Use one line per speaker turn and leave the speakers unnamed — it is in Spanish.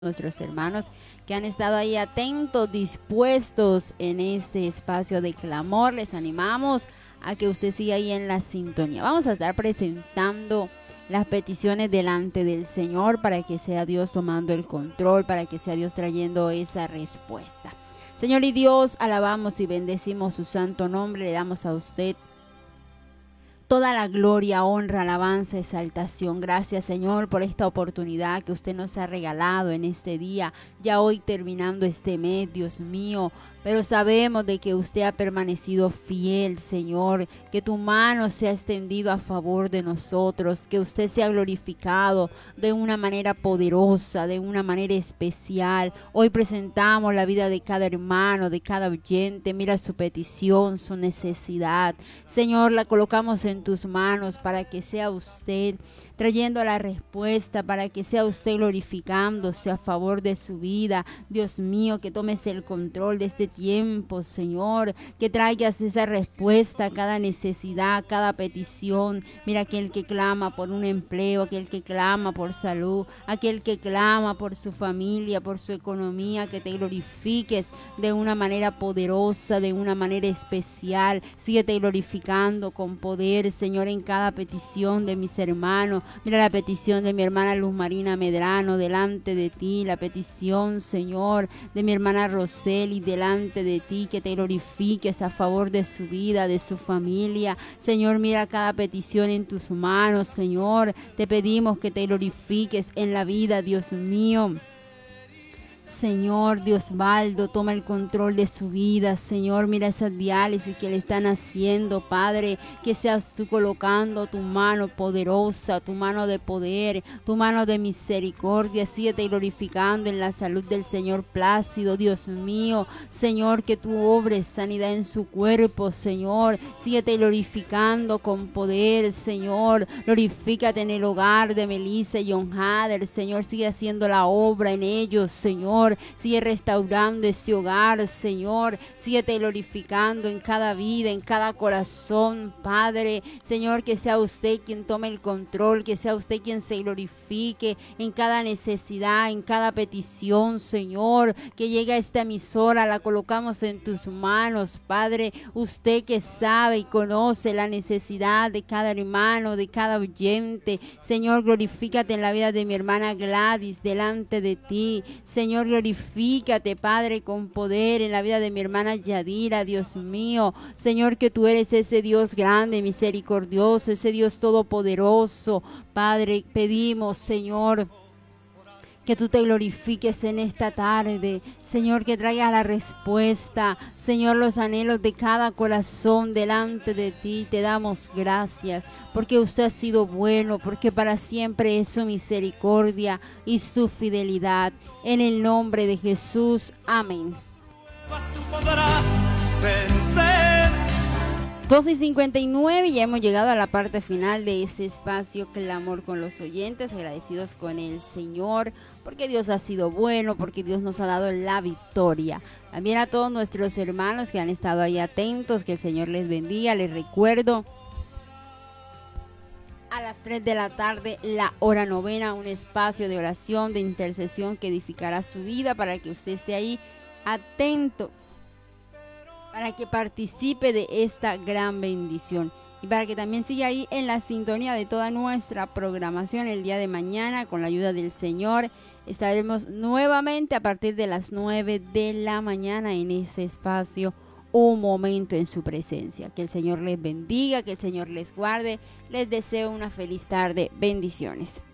nuestros hermanos que han estado ahí atentos, dispuestos en este espacio de clamor. Les animamos a que usted siga ahí en la sintonía. Vamos a estar presentando las peticiones delante del Señor para que sea Dios tomando el control, para que sea Dios trayendo esa respuesta. Señor y Dios, alabamos y bendecimos su santo nombre, le damos a usted toda la gloria, honra, alabanza, exaltación. Gracias, Señor, por esta oportunidad que usted nos ha regalado en este día, ya hoy terminando este mes, Dios mío. Pero sabemos de que usted ha permanecido fiel, Señor, que tu mano se ha extendido a favor de nosotros, que usted se ha glorificado de una manera poderosa, de una manera especial. Hoy presentamos la vida de cada hermano, de cada oyente. Mira su petición, su necesidad. Señor, la colocamos en tus manos para que sea usted trayendo la respuesta, para que sea usted glorificándose a favor de su vida. Dios mío, que tomes el control de este tiempo, Señor, que traigas esa respuesta a cada necesidad, a cada petición. Mira, aquel que clama por un empleo, aquel que clama por salud, aquel que clama por su familia, por su economía, que te glorifiques de una manera poderosa, de una manera especial. Síguete glorificando con poder, Señor, en cada petición de mis hermanos. Mira la petición de mi hermana Luz Marina Medrano delante de ti, la petición, Señor, de mi hermana Roseli delante de ti, que te glorifiques a favor de su vida, de su familia. Señor, mira cada petición en tus manos, Señor, te pedimos que te glorifiques en la vida, Dios mío. Señor, Diosvaldo, toma el control de su vida. Señor, mira esa diálisis que le están haciendo, Padre, que seas tú colocando tu mano poderosa, tu mano de poder, tu mano de misericordia. Síguete glorificando en la salud del Señor Plácido, Dios mío. Señor, que tú obres sanidad en su cuerpo, Señor. Síguete glorificando con poder, Señor. Glorifícate en el hogar de Melissa y John Hader, Señor. Sigue haciendo la obra en ellos, Señor. Sigue restaurando ese hogar, Señor. Síguete glorificando en cada vida, en cada corazón, Padre. Señor, que sea usted quien tome el control, que sea usted quien se glorifique en cada necesidad, en cada petición, Señor. Que llegue a esta emisora, la colocamos en tus manos, Padre. Usted que sabe y conoce la necesidad de cada hermano, de cada oyente. Señor, glorifícate en la vida de mi hermana Gladys delante de ti. Señor, glorifícate, Padre, con poder en la vida de mi hermana Yadira, Dios mío. Señor, que tú eres ese Dios grande, misericordioso, ese Dios todopoderoso. Padre, pedimos, Señor, que tú te glorifiques en esta tarde, Señor, que traigas la respuesta, Señor, los anhelos de cada corazón delante de ti. Te damos gracias, porque usted ha sido bueno, porque para siempre es su misericordia y su fidelidad. En el nombre de Jesús, amén.
Tú podrás vencer.
12:59, ya hemos llegado a la parte final de este espacio Clamor con los oyentes, agradecidos con el Señor, porque Dios ha sido bueno, porque Dios nos ha dado la victoria. También a todos nuestros hermanos que han estado ahí atentos, que el Señor les bendiga. Les recuerdo, a las 3 de la tarde, la hora novena, un espacio de oración, de intercesión que edificará su vida, para que usted esté ahí atento, para que participe de esta gran bendición y para que también siga ahí en la sintonía de toda nuestra programación. El día de mañana, con la ayuda del Señor, estaremos nuevamente a partir de las 9 de la mañana en este espacio, un momento en su presencia. Que el Señor les bendiga, que el Señor les guarde. Les deseo una feliz tarde. Bendiciones.